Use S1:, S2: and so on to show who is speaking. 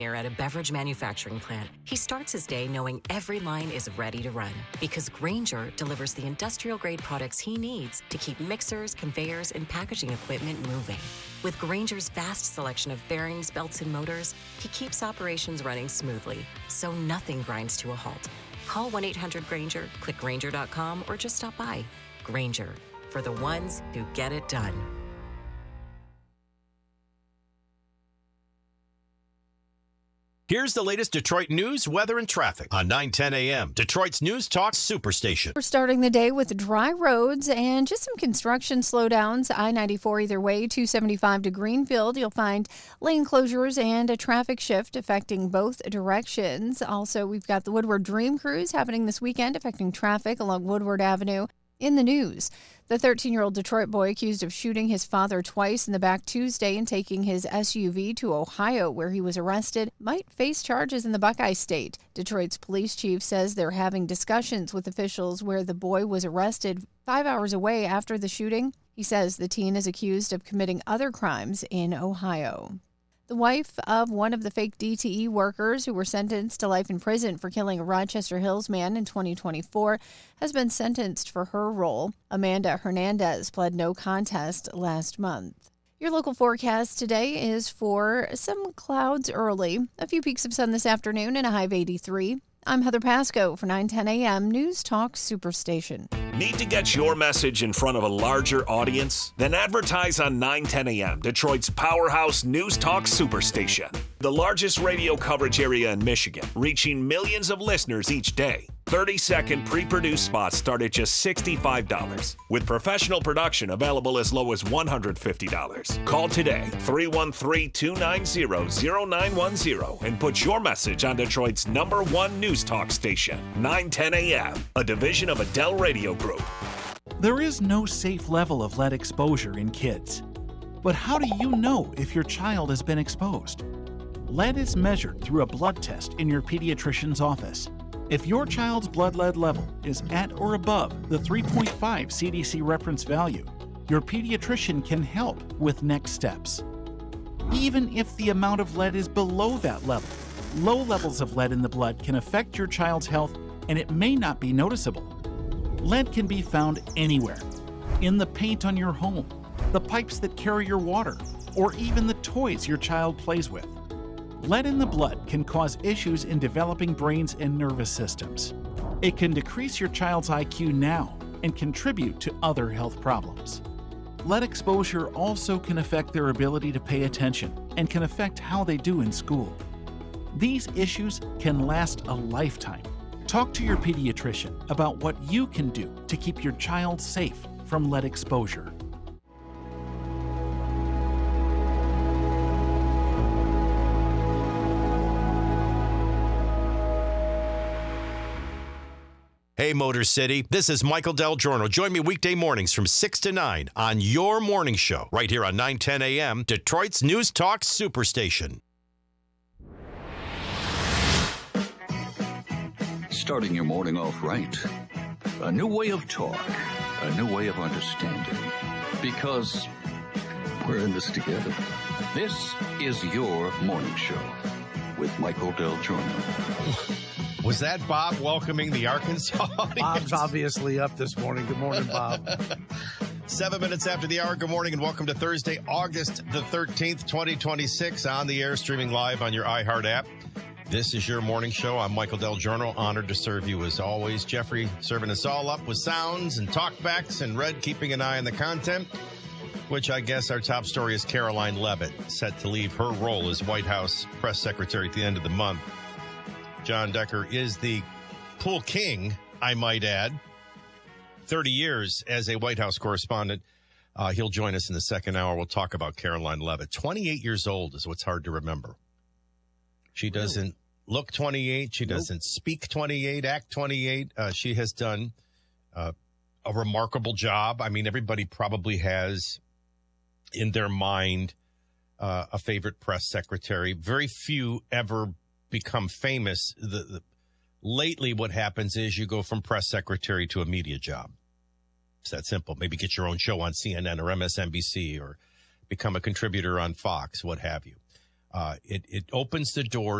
S1: At a beverage manufacturing plant, he starts his day knowing every line is ready to run because Grainger delivers the industrial-grade products he needs to keep mixers, conveyors, and packaging equipment moving. With Grainger's vast selection of bearings, belts, and motors, he keeps operations running smoothly, so nothing grinds to a halt. Call 1-800-GRAINGER, click Grainger.com, or just stop by. Grainger, for the ones who get it done.
S2: Here's the latest Detroit news, weather, and traffic on 9:10 a.m. Detroit's News Talk Superstation.
S3: We're starting the day with dry roads and just some construction slowdowns. I-94 either way, 275 to Greenfield. You'll find lane closures and a traffic shift affecting both directions. Also, we've got the Woodward Dream Cruise happening this weekend, affecting traffic along Woodward Avenue. In the news, the 13-year-old Detroit boy accused of shooting his father twice in the back Tuesday and taking his SUV to Ohio, where he was arrested, might face charges in the Buckeye State. Detroit's police chief says they're having discussions with officials where the boy was arrested 5 hours away after the shooting. He says the teen is accused of committing other crimes in Ohio. The wife of one of the fake DTE workers who were sentenced to life in prison for killing a Rochester Hills man in 2024 has been sentenced for her role. Amanda Hernandez pled no contest last month. Your local forecast today is for some clouds early, a few peaks of sun this afternoon, and a high of 83. I'm Heather Pasco for 9:10 a.m. News Talk Superstation.
S4: Need to get your message in front of a larger audience? Then advertise on 9:10 a.m., Detroit's powerhouse News Talk Superstation. The largest radio coverage area in Michigan, reaching millions of listeners each day. 30-second pre-produced spots start at just $65, with professional production available as low as $150. Call today, 313-290-0910, and put your message on Detroit's #1 News Talk station, 9:10 a.m., a division of Adele Radio Group.
S5: There is no safe level of lead exposure in kids. But how do you know if your child has been exposed? Lead is measured through a blood test in your pediatrician's office. If your child's blood lead level is at or above the 3.5 CDC reference value, your pediatrician can help with next steps. Even if the amount of lead is below that level, low levels of lead in the blood can affect your child's health, and it may not be noticeable. Lead can be found anywhere, in the paint on your home, the pipes that carry your water, or even the toys your child plays with. Lead in the blood can cause issues in developing brains and nervous systems. It can decrease your child's IQ now and contribute to other health problems. Lead exposure also can affect their ability to pay attention and can affect how they do in school. These issues can last a lifetime. Talk to your pediatrician about what you can do to keep your child safe from lead exposure.
S2: Hey, Motor City, this is Michael Del Giorno. Join me weekday mornings from 6 to 9 on your morning show, right here on 9:10 a.m., Detroit's News Talk Superstation.
S6: Starting your morning off right. A new way of talk, a new way of understanding. Because we're in this together. This is your morning show with Michael Del Giorno.
S7: Was that Bob welcoming the Arkansas audience?
S8: Bob's obviously up this morning. Good morning, Bob.
S7: 7 minutes after the hour. Good morning and welcome to Thursday, August the 13th, 2026, on the air, streaming live on your iHeart app. This is your morning show. I'm Michael Del Giorno, honored to serve you as always. Jeffrey serving us all up with sounds and talkbacks, and Red keeping an eye on the content, which I guess our top story is Caroline Leavitt, set to leave her role as White House press secretary at the end of the month. John Decker is the pool king, I might add. 30 years as a White House correspondent. He'll join us in the second hour. We'll talk about Caroline Leavitt. 28 years old is what's hard to remember. She doesn't look 28. She doesn't speak 28, act 28. She has done a remarkable job. I mean, everybody probably has in their mind a favorite press secretary. Very few ever become famous. Lately, what happens is you go from press secretary to a media job. It's that simple. Maybe get your own show on CNN or MSNBC or become a contributor on Fox, what have you. It opens the door